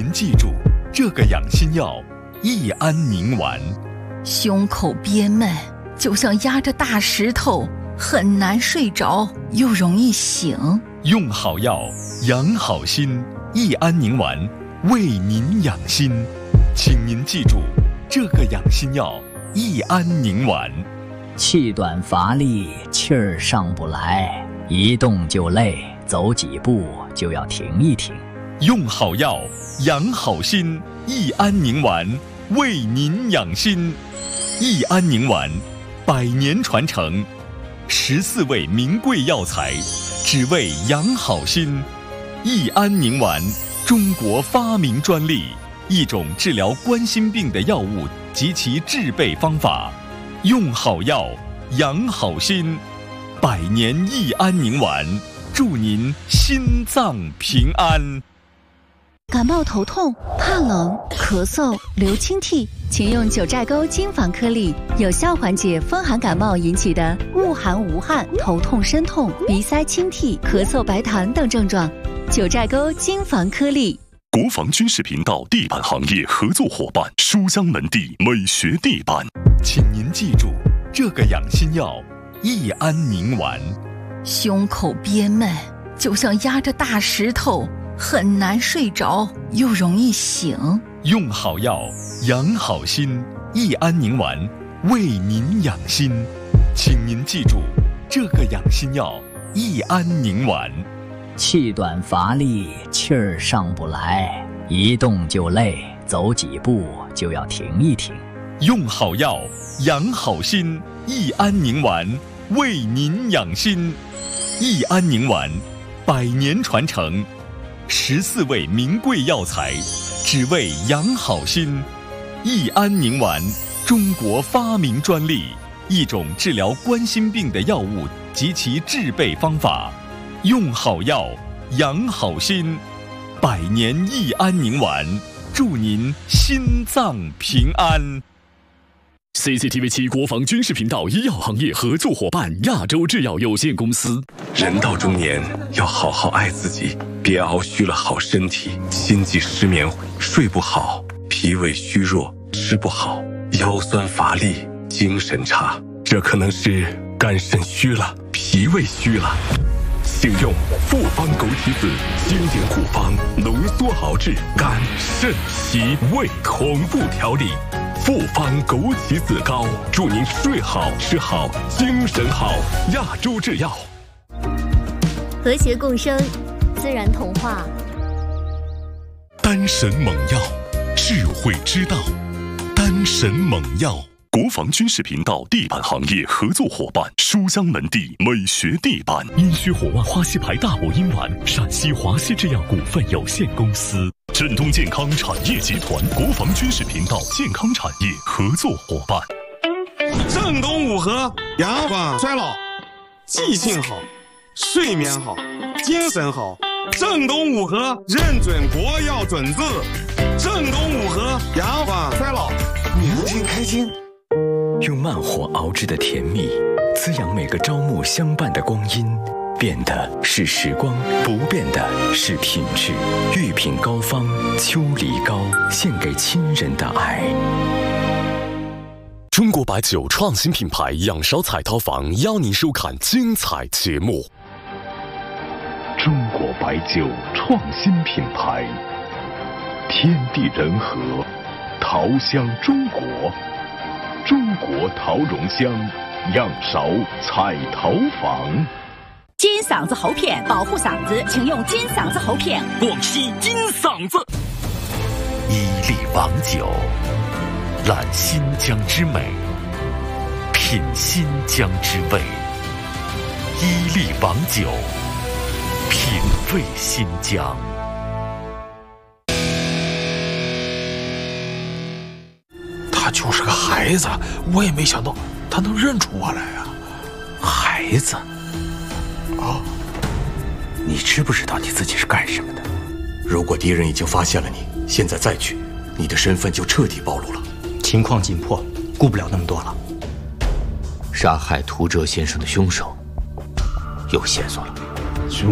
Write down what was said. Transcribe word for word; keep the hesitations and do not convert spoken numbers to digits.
您记住，这个养心药益安宁丸。 胸口憋闷，就像压着大石头，很难睡着，又容易醒。 用好药，养好心，益安宁丸为您养心。请您记住，这个养心药益安宁丸。 气短乏力，气儿上不来，一动就累，走几步就要停一停。 用好药，养好心，益安宁丸为您养心。益安宁丸，百年传承，十四味名贵药材，只为养好心。益安宁丸，中国发明专利，一种治疗冠心病的药物及其制备方法。用好药，养好心，百年益安宁丸，祝您心脏平安。 感冒头痛、怕冷、咳嗽、流清涕，请用九寨沟金防颗粒，有效缓解风寒感冒引起的恶寒无汗、头痛身痛、鼻塞清涕、咳嗽白痰等症状。九寨沟金防颗粒。 国防军事频道地板行业合作伙伴书香门第美学地板。 请您记住，这个养心药益安宁丸。 胸口憋闷，就像压着大石头，很难睡着，又容易醒。 用好药，养好心，益安宁丸为您养心。请您记住，这个养心药益安宁丸。 气短乏力，气儿上不来，一动就累，走几步就要停一停。 用好药，养好心，益安宁丸为您养心。益安宁丸，百年传承，十四味名贵药材，只为养好心。益安宁丸，中国发明专利，一种治疗冠心病的药物及其制备方法。用好药，养好心，百年益安宁丸，祝您心脏平安。 C C T V 七国防军事频道医药行业合作伙伴亚洲制药有限公司。 人到中年，要好好爱自己，别熬虚了好身体，心悸失眠，睡不好，脾胃虚弱，吃不好，腰酸乏力，精神差，这可能是肝肾虚了，脾胃虚了。请用复方枸杞子经典护方浓缩熬制肝肾脾胃同步调理。复方枸杞子膏，祝您睡好吃好精神好。亚洲制药。 和谐共生，自然童话。 丹神猛药，智慧之道。丹神猛药。国防军事频道地板行业合作伙伴书香门第美学地板。阴虚火旺花溪牌大补阴丸，陕西华西制药股份有限公司。振东健康产业集团国防军事频道健康产业合作伙伴。 正东五合阳光衰老，记性好，睡眠好，精神好。正东五合认准国药准字。正东五合阳光衰老，年轻开心。 用慢火熬制的甜蜜，滋养每个朝暮相伴的光阴。变的是时光，不变的是品质。御品膏方秋梨膏，献给亲人的爱。 中国白酒创新品牌仰韶彩陶坊邀您收看精彩节目。 中国白酒创新品牌，天地人和，陶香中国。中国陶容香，仰韶彩陶坊。 金嗓子喉片保护嗓子，请用金嗓子喉片。 广西金嗓子。 伊利王酒，揽新疆之美，品新疆之味。伊利王酒，品味新疆。 他就是个孩子，我也没想到他能认出我来啊！ 孩子。哦，你知不知道你自己是干什么的？ 如果敌人已经发现了你，现在再去，你的身份就彻底暴露了。 情况紧迫，顾不了那么多了。杀害涂哲先生的凶手有线索了。